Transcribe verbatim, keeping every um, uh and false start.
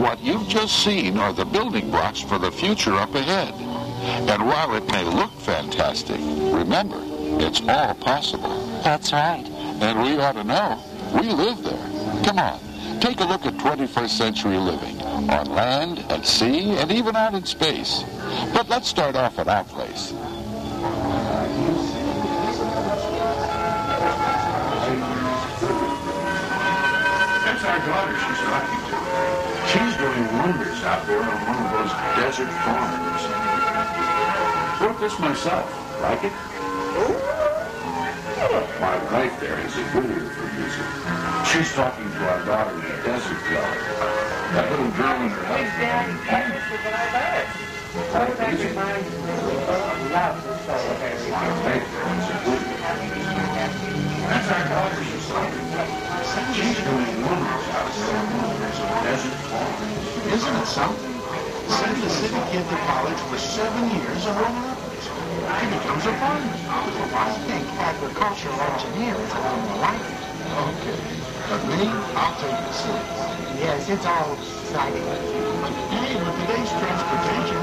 What you've just seen are the building blocks for the future up ahead. And while it may look fantastic, remember, it's all possible. That's right. And we ought to know. We live there. Come on, take a look at twenty-first century living, on land, at sea, and even out in space. But let's start off at our place. That's our daughter she's talking to. She's doing wonders out there on one of those desert farms. Wrote this myself. Like it? My wife there is a good ear for music. She's talking to our daughter in the desert club. That little girl in her house. That's our daughter she's talking to. She's doing wonders out there on one of those desert farms. Isn't it something? Send the city kid to college for seven years and runner-up. He becomes a farmer. I think agricultural engineer is a little more likely. Okay. But me, I'll take the city. Yes, it's all exciting. Hey, with today's transportation,